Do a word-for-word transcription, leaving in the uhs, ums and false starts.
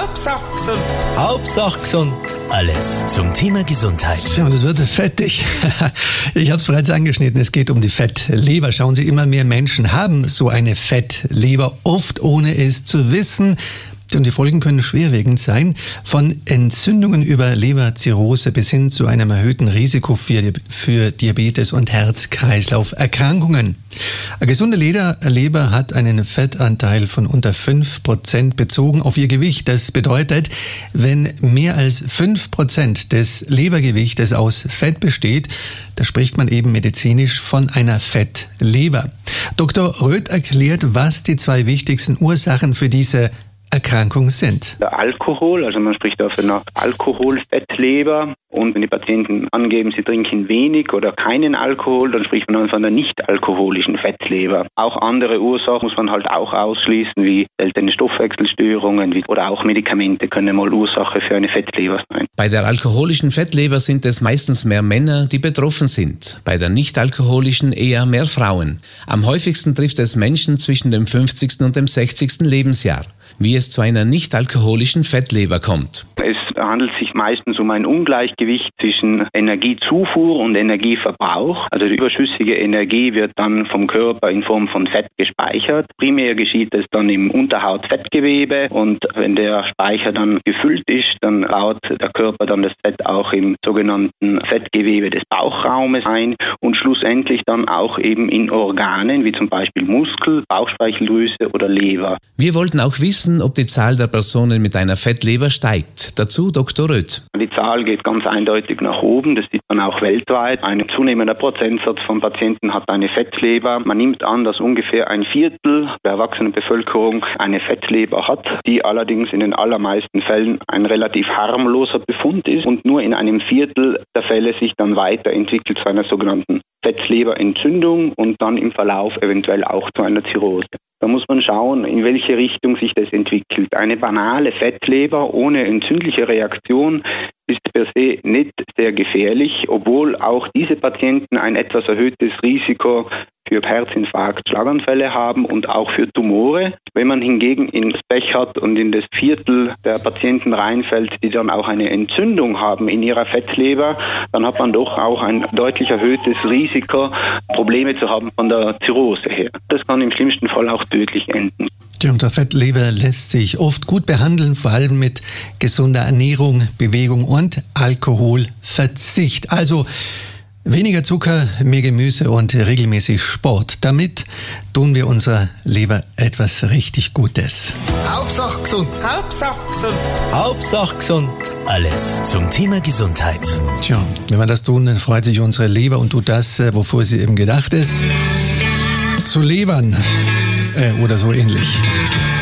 Hauptsache gesund. Hauptsache gesund. Alles zum Thema Gesundheit. Ja, und es wird fettig. Ich habe es bereits angeschnitten, es geht um die Fettleber. Schauen Sie, immer mehr Menschen haben so eine Fettleber, oft ohne es zu wissen. Und die Folgen können schwerwiegend sein, von Entzündungen über Leberzirrhose bis hin zu einem erhöhten Risiko für, für Diabetes und Herz-Kreislauf-Erkrankungen. Eine gesunde Leber hat einen Fettanteil von unter fünf Prozent bezogen auf ihr Gewicht. Das bedeutet, wenn mehr als fünf Prozent des Lebergewichtes aus Fett besteht, da spricht man eben medizinisch von einer Fettleber. Doktor Röth erklärt, was die zwei wichtigsten Ursachen für diese Erkrankung sind. Der Alkohol, also man spricht da von einer Alkoholfettleber, und wenn die Patienten angeben, sie trinken wenig oder keinen Alkohol, dann spricht man dann von einer nicht-alkoholischen Fettleber. Auch andere Ursachen muss man halt auch ausschließen, wie seltene Stoffwechselstörungen wie, oder auch Medikamente können mal Ursache für eine Fettleber sein. Bei der alkoholischen Fettleber sind es meistens mehr Männer, die betroffen sind. Bei der nicht-alkoholischen eher mehr Frauen. Am häufigsten trifft es Menschen zwischen dem fünfzigsten und dem sechzigsten Lebensjahr. Wie es zu einer nicht-alkoholischen Fettleber kommt. Es handelt sich meistens um ein Ungleichgewicht zwischen Energiezufuhr und Energieverbrauch. Also die überschüssige Energie wird dann vom Körper in Form von Fett gespeichert. Primär geschieht es dann im Unterhautfettgewebe, und wenn der Speicher dann gefüllt ist, dann baut der Körper dann das Fett auch im sogenannten Fettgewebe des Bauchraumes ein und schlussendlich dann auch eben in Organen wie zum Beispiel Muskel, Bauchspeicheldrüse oder Leber. Wir wollten auch wissen, ob die Zahl der Personen mit einer Fettleber steigt. Dazu Doktor Röth. Die Zahl geht ganz eindeutig nach oben, das sieht man auch weltweit. Ein zunehmender Prozentsatz von Patienten hat eine Fettleber. Man nimmt an, dass ungefähr ein Viertel der erwachsenen Bevölkerung eine Fettleber hat, die allerdings in den allermeisten Fällen ein relativ harmloser Befund ist und nur in einem Viertel der Fälle sich dann weiterentwickelt zu einer sogenannten Fettleberentzündung und dann im Verlauf eventuell auch zu einer Zirrhose. Da muss man schauen, in welche Richtung sich das entwickelt. Eine banale Fettleber ohne entzündliche Reaktion ist per se nicht sehr gefährlich, obwohl auch diese Patienten ein etwas erhöhtes Risiko für Herzinfarkt, Schlaganfälle haben und auch für Tumore. Wenn man hingegen ins Pech hat und in das Viertel der Patienten reinfällt, die dann auch eine Entzündung haben in ihrer Fettleber, dann hat man doch auch ein deutlich erhöhtes Risiko, Probleme zu haben von der Zirrhose her. Das kann im schlimmsten Fall auch tödlich enden. Die Unterfettleber lässt sich oft gut behandeln, vor allem mit gesunder Ernährung, Bewegung und Alkoholverzicht. Also weniger Zucker, mehr Gemüse und regelmäßig Sport. Damit tun wir unserer Leber etwas richtig Gutes. Hauptsache gesund. Hauptsache gesund. Hauptsache gesund. Alles zum Thema Gesundheit. Tja, wenn wir das tun, dann freut sich unsere Leber und tut das, wofür sie eben gedacht ist. Zu lebern. Äh, oder so ähnlich.